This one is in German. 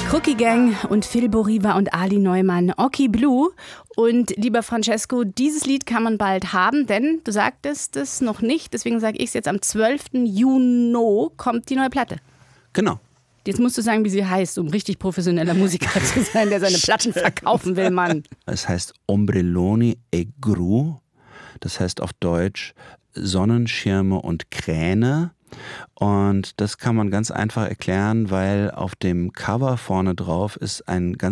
Crookie Gang und Phil Boriva und Ali Neumann, Oki Blue. Und lieber Francesco, dieses Lied kann man bald haben, denn du sagtest es noch nicht, deswegen sage ich es jetzt, am 12. Juni kommt die neue Platte. Genau. Jetzt musst du sagen, wie sie heißt, um richtig professioneller Musiker zu sein, der seine Platten verkaufen will, Mann. Es heißt Ombrelloni e Gru, das heißt auf Deutsch Sonnenschirme und Kräne. Und das kann man ganz einfach erklären, weil auf dem Cover vorne drauf ist ein ganz